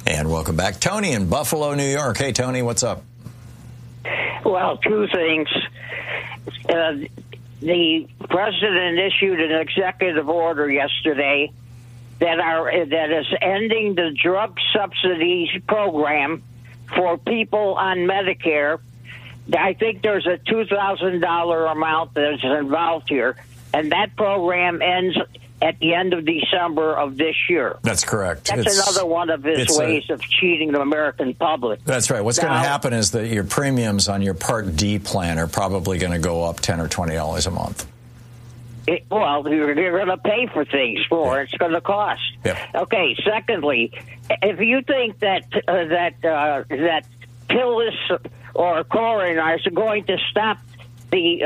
And welcome back. Tony in Buffalo, New York. Hey, Tony, what's up? Well, two things. The president issued an executive order yesterday that is ending the drug subsidies program for people on Medicare. I think there's a $2,000 amount that is involved here, and that program ends at the end of December of this year. That's correct. That's another one of his ways of cheating the American public. That's right. What's going to happen is that your premiums on your Part D plan are probably going to go up $10 or $20 a month. Well, you're going to pay for things more. It's going to cost. Yep. Okay. Secondly, if you think that Tillis or Cornyn are going to stop the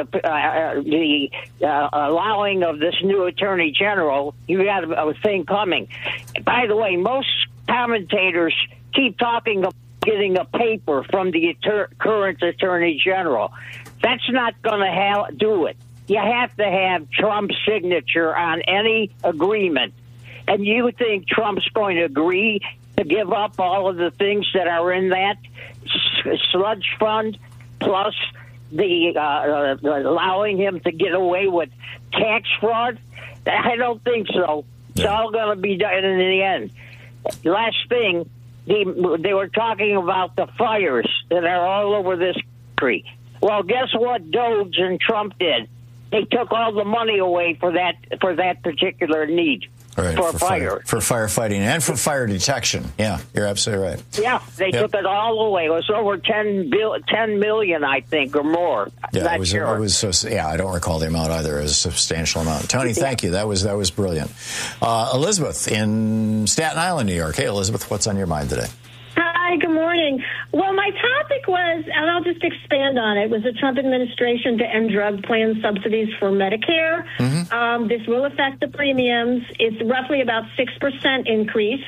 allowing of this new attorney general, you got a thing coming. By the way, most commentators keep talking about getting a paper from the current attorney general. That's not going to do it. You have to have Trump's signature on any agreement. And you think Trump's going to agree to give up all of the things that are in that sludge fund, plus the allowing him to get away with tax fraud? I don't think so. It's all going to be done in the end. Last thing, they were talking about the fires that are all over this country. Well, guess what Doge and Trump did? They took all the money away for that particular need. Right, for firefighting and for fire detection. Yeah, you're absolutely right. Yeah, they took it all away. It was over 10 million, I think, or more. Yeah, I don't recall the amount either. It was a substantial amount. Tony, thank you. That was brilliant. Elizabeth in Staten Island, New York. Hey, Elizabeth, what's on your mind today? Hi, good morning. Well, my topic was, and I'll just expand on it, was the Trump administration to end drug plan subsidies for Medicare. Mm-hmm. This will affect the premiums. It's roughly about 6% increase.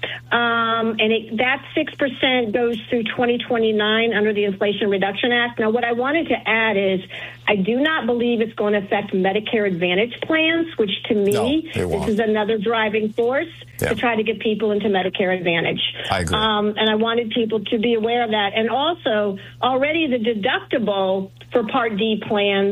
That 6% goes through 2029 under the Inflation Reduction Act. Now, what I wanted to add is I do not believe it's going to affect Medicare Advantage plans, which to me, this is another driving force to try to get people into Medicare Advantage. I agree. And I wanted people to be aware of that. And also, already the deductible for Part D plans